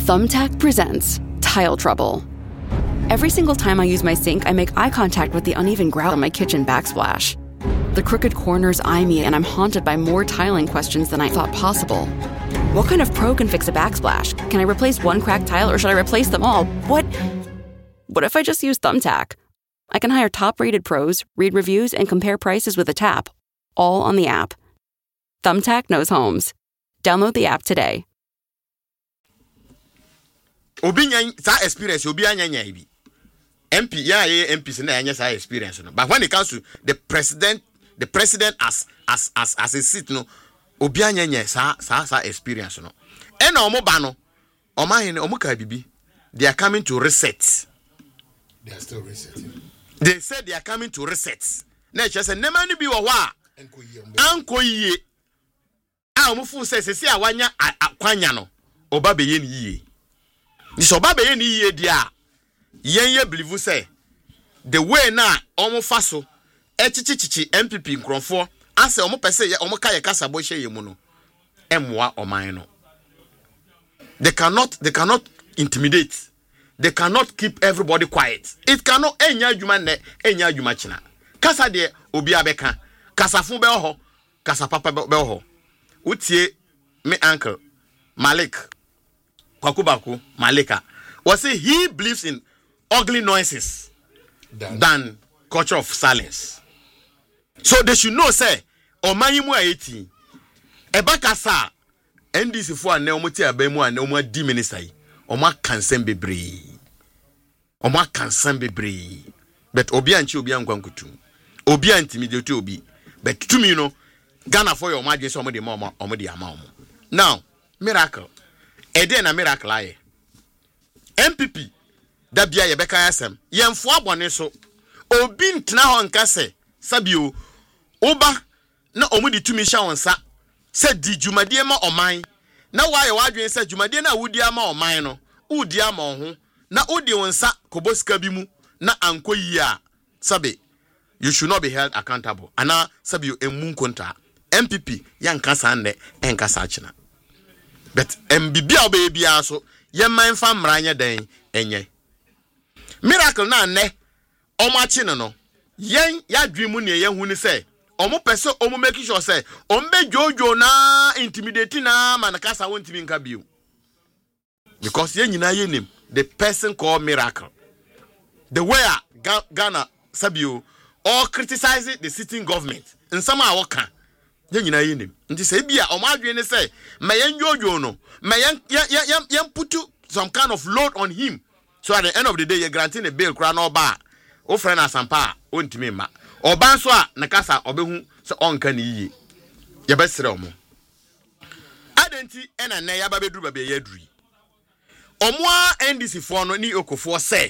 Thumbtack presents Tile Trouble. Every single time I use my sink, I make eye contact with the uneven grout on my kitchen backsplash. The crooked corners eye me, and I'm haunted by more tiling questions than I thought possible. What kind of pro can fix a backsplash? Can I replace one cracked tile, or should I replace them all? What if I just use Thumbtack? I can hire top-rated pros, read reviews, and compare prices with a tap, all on the app. Thumbtack knows homes. Download the app today. Obi nyan sa experience obi anya bi. MP MPs na anya sa experience no. But when it comes to the president as a seat no, obi anya sa experience no. E na omo ba no, omo hene omo ka bibi. They are coming to reset. They are still resetting. They said they are coming to reset. Na che say nema ni bi wo wa. Anko yie. A omo fu say se awanya akwanya no. Oba be ye ni yie. Ni so ba be ye ni yie dia. Yen believe say the way na omo fa so echichichi MPP nkronfo ase omo pese ye omo ka ye kasa bo hye ye mu no. Emwa oman no. They cannot intimidate. They cannot keep everybody quiet. It cannot enya adwuma china. Kasa de obi abeka, kasa fun be ho, kasa papa be ho. Utie me uncle Malik Kwakubaku Malika was say he believes in ugly noises than culture of silence. So they should know say omanyimu ayeti eba kasa NDC fo ane omuti abamu ane omu di minister yi omu akansem bebre but obi anchi obi ankwankutu obi intimidate obi but to me no Ghana for your margin so omudi mama omudi ama. Now miracle ede na miracle aye MPP da bia ye beka yasem yemfo abone so obi ntena ho nka se sabio oba na omudi tumi hya wonsa se di dwumadie ma oman na waye wadwen se dwumadie na wudi ama oman no wudi ama ho na odi wonsa kobosika bi mu na ankoyi a sabe you should not be held accountable ana sabio emu konta MPP yanka sande enka sachina but MBB obebi aso yeman fa mranya den enye miracle na ne omachi no yen yadwimu ne yehu ni se omo pese omo make sure say ombe jojo na intimidate na manakasa wontimi nka bio because yen nyina yenim the person called miracle the way Ghana sabio or criticizing the sitting government in some awoka yen nyina yenim nti say bia omo adwe ne say mayen jojo no mayen put some kind of load on him so at the end of the day you granting a bail kra no ba o friend asampa ontimi ma oban so a nakasa obehu se onka ne yiye ye besere omo adenti ena na ya babeduru babe ya duri omo a NDC for no ni okofo say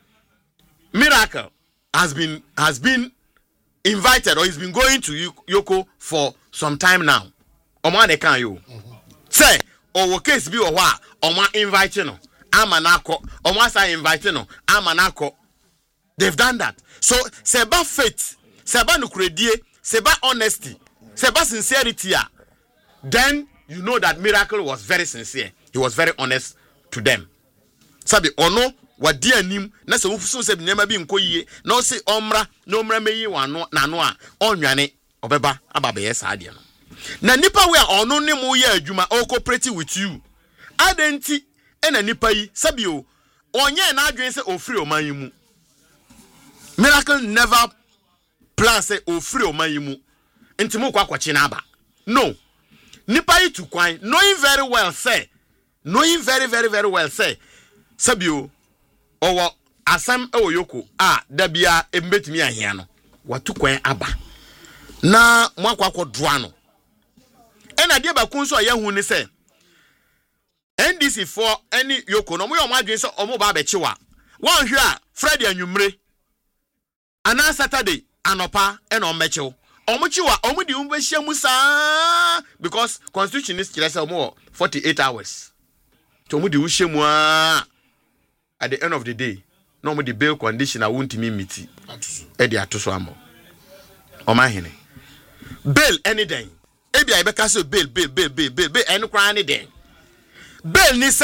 miracle has been invited or he's been going to Yoko for some time now omo na kan yo say owo case bi wo a omo invite no amanako omo asa invite no amanako. They've done that. So seba faith, seba nukredie, seba honesty, seba sincerity, then you know that miracle was very sincere. He was very honest to them. Sabi ono wadi anim na se wufuso se nyama bi nkoyie na o se omra na omra meyi wano na no a onwane obeba ababe yesa ade no. Na nipa we a ono ne mu ye adwuma o cooperate with you. Adenti ena nipa yi sabi o onye na adwen se ofiri oman yi mu. Miracle never plan say ofri omayimu ntimo kwa kwachi na aba. No. Nipa yi to kwan knowing very well say very well say sabio owo asam e oyoko da bia embetimi ahia no watu kwan aba na mwakwa kodroa no ena de ba kun so yahu ni say NDC for any yoko no mo yo madwen so omo ba bechiwa wan hwe a Friday anwumre ana Saturday anopa ena omechew omuchiwa omudi umbehia musa because constitution is kila say omo 48 hours to omudi uhyemu at the end of the day no omudi bail condition a wontimi miti e de atoso amo omahene bail any day e bia e beka say bail any kwan any day bail ni